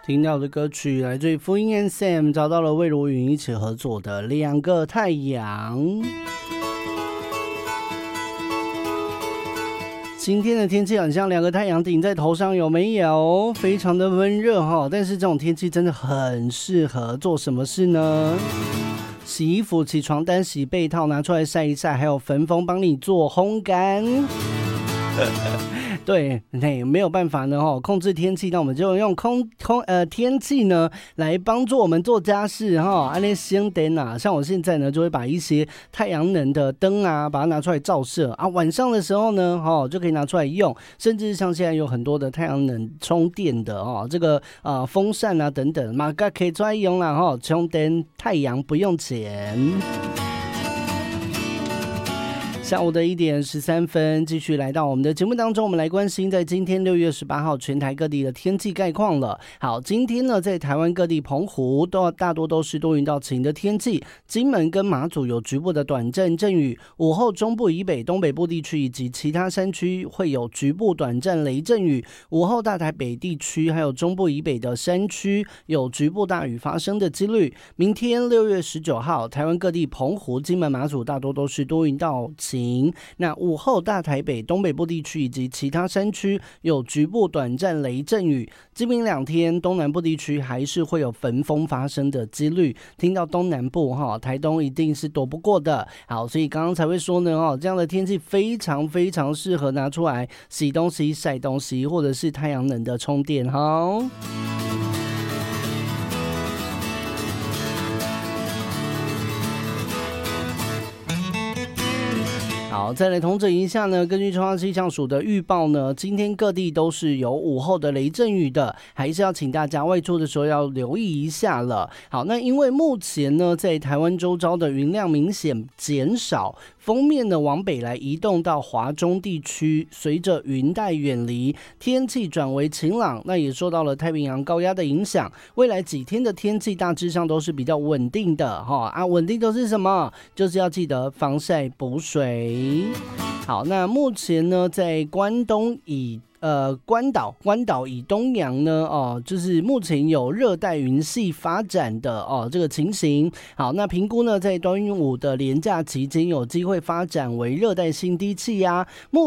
听到的歌曲来自于福音 and Sam， 找到了魏如云一起合作的《两个太阳》。今天的天气很像两个太阳顶在头上，有没有？非常的温热哈，但是这种天气真的很适合做什么事呢？洗衣服、起床单、洗被套，拿出来晒一晒，还有焚风帮你做烘干。对，没有办法呢控制天气，那我们就用天气呢来帮助我们做家事哈。安利先灯啊，像我现在呢就会把一些太阳能的灯啊，把它拿出来照射啊，晚上的时候呢就可以拿出来用，甚至像现在有很多的太阳能充电的这个风扇啊等等，马上可以出来用啦充电太阳不用钱。下午的1点13分，继续来到我们的节目当中，我们来关心在今天6月18号全台各地的天气概况了。好，今天呢，在台湾各地澎湖大多都是多云到晴的天气，金门跟马祖有局部的短暂阵雨，午后中部以北、东北部地区以及其他山区会有局部短暂雷阵雨，午后大台北地区还有中部以北的山区有局部大雨发生的几率。明天6月19号，台湾各地澎湖、金门、马祖大多都是多云到晴。那午后大台北、东北部地区以及其他山区有局部短暂雷阵雨。今明2天，东南部地区还是会有焚风发生的几率。听到东南部台东一定是躲不过的。好，所以刚刚才会说呢这样的天气非常非常适合拿出来洗东西、晒东西，或者是太阳能的充电好，再来统整一下呢，根据中央气象署的预报呢，今天各地都是有午后的雷阵雨的，还是要请大家外出的时候要留意一下了。好，那因为目前呢，在台湾周遭的云量明显减少，锋面呢往北来移动到华中地区，随着云带远离，天气转为晴朗，那也受到了太平洋高压的影响，未来几天的天气大致上都是比较稳定的稳定都是什么？就是要记得防晒补水。好，那目前呢，在关岛以东洋呢就是目前有热带云系发展的这个情形。好，那评估呢，在端午的连假期间有机会发展为热带性低气压。